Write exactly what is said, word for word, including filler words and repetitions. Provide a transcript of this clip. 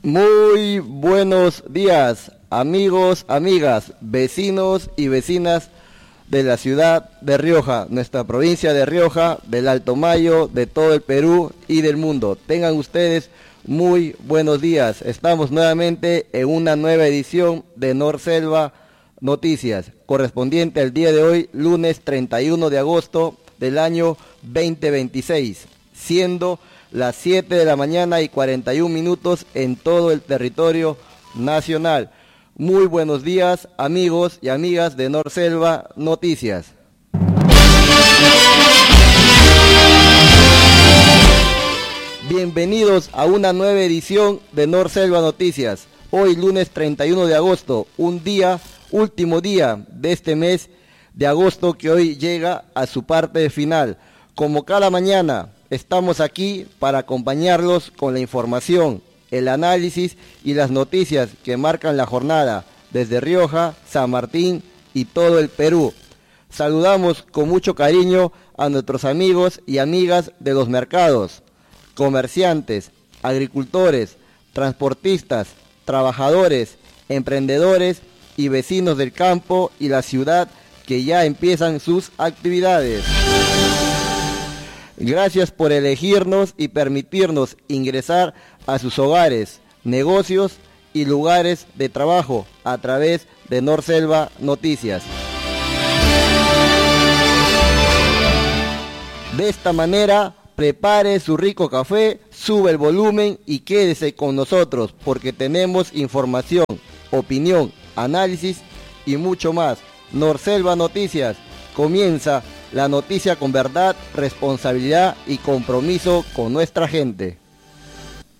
Muy buenos días, amigos, amigas, vecinos y vecinas de la ciudad de Rioja, nuestra provincia de Rioja, del Alto Mayo, de todo el Perú y del mundo. Tengan ustedes muy buenos días. Estamos nuevamente en una nueva edición de Norselva Noticias, correspondiente al día de hoy, lunes treinta y uno de agosto del año veinte veintiséis, siendo las siete de la mañana y cuarenta y un minutos en todo el territorio nacional. Muy buenos días, amigos y amigas de Norselva Noticias. Bienvenidos a una nueva edición de Norselva Noticias. Hoy lunes treinta y uno de agosto, un día, último día de este mes de agosto que hoy llega a su parte final. Como cada mañana, estamos aquí para acompañarlos con la información, el análisis y las noticias que marcan la jornada desde Rioja, San Martín y todo el Perú. Saludamos con mucho cariño a nuestros amigos y amigas de los mercados, comerciantes, agricultores, transportistas, trabajadores, emprendedores y vecinos del campo y la ciudad que ya empiezan sus actividades. Gracias por elegirnos y permitirnos ingresar a sus hogares, negocios y lugares de trabajo a través de Norselva Noticias. De esta manera, prepare su rico café, sube el volumen y quédese con nosotros porque tenemos información, opinión, análisis y mucho más. Norselva Noticias, comienza la noticia con verdad, responsabilidad y compromiso con nuestra gente.